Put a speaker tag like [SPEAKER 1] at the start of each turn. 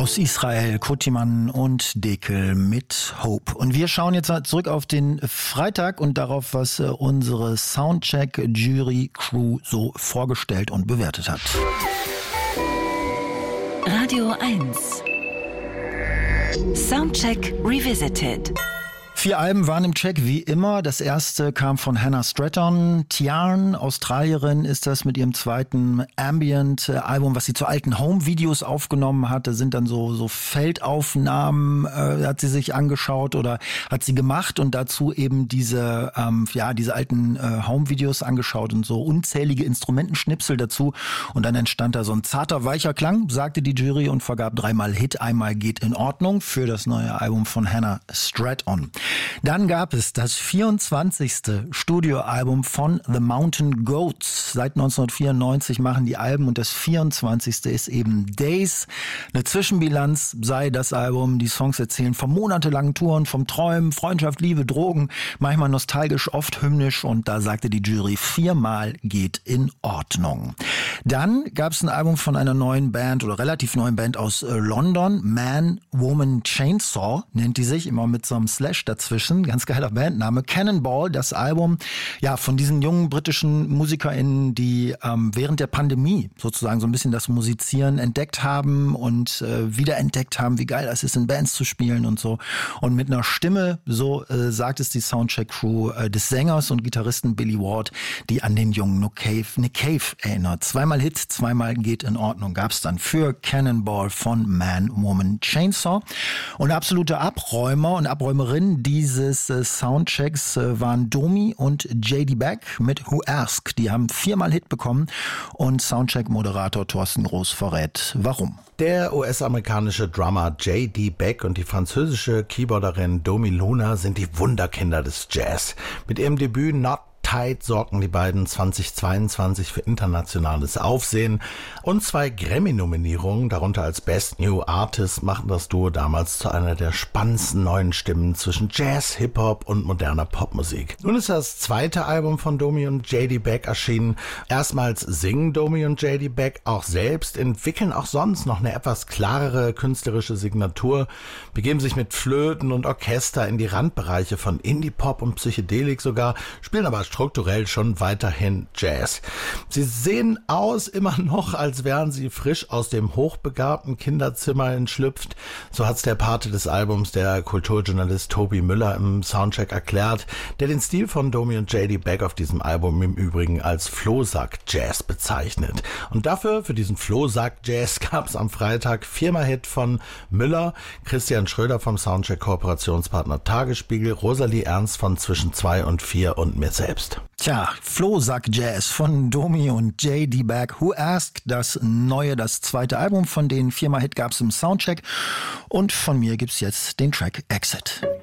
[SPEAKER 1] Aus Israel, Kotiman und Dekel mit Hope. Und wir schauen jetzt zurück auf den Freitag und darauf, was unsere Soundcheck-Jury-Crew so vorgestellt und bewertet hat.
[SPEAKER 2] Radio 1. Soundcheck Revisited.
[SPEAKER 1] 4 Alben waren im Check, wie immer. Das erste kam von Hannah Stratton. Tiarn, Australierin, ist das mit ihrem zweiten Ambient-Album, was sie zu alten Home-Videos aufgenommen hat. Da sind dann so Feldaufnahmen, hat sie sich angeschaut oder hat sie gemacht und dazu eben diese alten Home-Videos angeschaut und so unzählige Instrumentenschnipsel dazu. Und dann entstand da so ein zarter, weicher Klang, sagte die Jury und vergab 3-mal Hit, einmal geht in Ordnung für das neue Album von Hannah Stratton. Dann gab es das 24. Studioalbum von The Mountain Goats. Seit 1994 machen die Alben und das 24. ist eben Days. Eine Zwischenbilanz sei das Album. Die Songs erzählen von monatelangen Touren, vom Träumen, Freundschaft, Liebe, Drogen, manchmal nostalgisch, oft hymnisch und da sagte die Jury 4-mal geht in Ordnung. Dann gab es ein Album von einer neuen Band oder relativ neuen Band aus London. Man, Woman, Chainsaw nennt die sich, immer mit so einem Slash dazwischen. Ganz geiler Bandname. Cannonball, das Album von diesen jungen britischen MusikerInnen, die während der Pandemie sozusagen so ein bisschen das Musizieren entdeckt haben und wiederentdeckt haben, wie geil es ist, in Bands zu spielen und so. Und mit einer Stimme, so sagt es die Soundcheck-Crew des Sängers und Gitarristen Billy Ward, die an den jungen Nick Cave erinnert. 2-mal Hit, 2-mal geht in Ordnung gab's dann für Cannonball von Man, Woman, Chainsaw. Und absolute Abräumer und Abräumerinnen dieses Soundchecks waren Domi und JD Beck mit Who Ask. Die haben 4-mal Hit bekommen und Soundcheck-Moderator Thorsten Groß verrät, warum.
[SPEAKER 3] Der US-amerikanische Drummer J.D. Beck und die französische Keyboarderin Domi Luna sind die Wunderkinder des Jazz. Mit ihrem Debüt Not Tight sorgten die beiden 2022 für internationales Aufsehen und 2 Grammy-Nominierungen, darunter als Best New Artist, machten das Duo damals zu einer der spannendsten neuen Stimmen zwischen Jazz, Hip-Hop und moderner Popmusik. Nun ist das zweite Album von Domi und J.D. Beck erschienen. Erstmals singen Domi und J.D. Beck auch selbst, entwickeln auch sonst noch eine etwas klarere künstlerische Signatur, begeben sich mit Flöten und Orchester in die Randbereiche von Indie-Pop und Psychedelik sogar, spielen aber strukturell schon weiterhin Jazz. Sie sehen aus immer noch, als wären sie frisch aus dem hochbegabten Kinderzimmer entschlüpft. So hat's der Pate des Albums, der Kulturjournalist Tobi Müller, im Soundcheck erklärt, der den Stil von Domi und J.D. Beck auf diesem Album im Übrigen als Flohsack-Jazz bezeichnet. Und dafür, für diesen Flohsack-Jazz, gab's am Freitag 4-mal Hit von Müller, Christian Schröder vom Soundcheck-Kooperationspartner Tagesspiegel, Rosalie Ernst von Zwischen 2 und 4 und mir selbst.
[SPEAKER 1] Tja, Flohsack Jazz von Domi und J.D. Beck. Who Ask, das zweite Album von denen. 4-mal Hit gab's im Soundcheck. Und von mir gibt's jetzt den Track Exit.